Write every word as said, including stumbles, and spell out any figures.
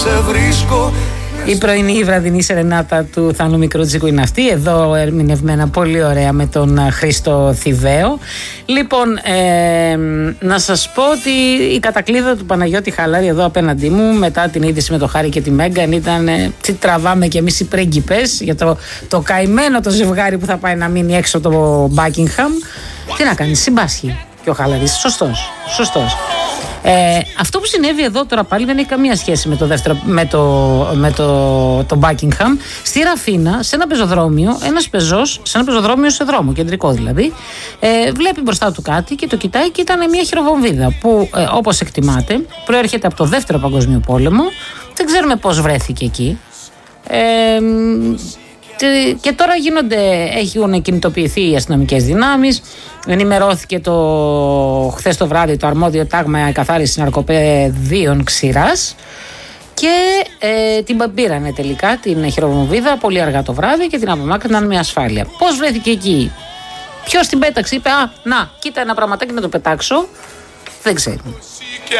Η πρωινή η βραδινή σερενάτα του Θάνου Μικρούτσικου είναι αυτή. Εδώ ερμηνευμένα πολύ ωραία με τον Χρήστο Θηβαίο. Λοιπόν, ε, να σας πω ότι η κατακλείδα του Παναγιώτη Χαλάρη εδώ απέναντί μου, μετά την είδηση με το Χάρη και τη Μέγκαν, ήταν ε, τι τραβάμε κι εμείς οι πρίγκιπες για το, το καημένο το ζευγάρι που θα πάει να μείνει έξω το Μπάκιγχαμ. Τι να κάνει, συμπάσχει και ο Χαλάρης. Σωστός, σωστός. Ε, αυτό που συνέβη εδώ τώρα πάλι δεν έχει καμία σχέση με το δεύτερο, με το, με το, το Buckingham. Στη Ραφίνα, σε ένα πεζοδρόμιο, ένας πεζός, σε ένα πεζοδρόμιο σε δρόμο, κεντρικό δηλαδή, ε, βλέπει μπροστά του κάτι και το κοιτάει και ήταν μια χειροβομβίδα που, ε, όπως εκτιμάται, προέρχεται από το δεύτερο παγκόσμιο πόλεμο. Δεν ξέρουμε πώς βρέθηκε εκεί. Ε, και τώρα γίνονται, έχουν κινητοποιηθεί οι αστυνομικές δυνάμεις. Ενημερώθηκε το, χθες το βράδυ το αρμόδιο τάγμα εκαθάρισης ναρκοπαιδείων Ξηράς και ε, την πήρανε τελικά την χειροβομβίδα πολύ αργά το βράδυ και την απομάκρυναν με ασφάλεια. Πώς βρέθηκε εκεί, ποιος την πέταξε, είπε α, να, κοίτα ένα πραγματάκι να το πετάξω, δεν ξέρουμε.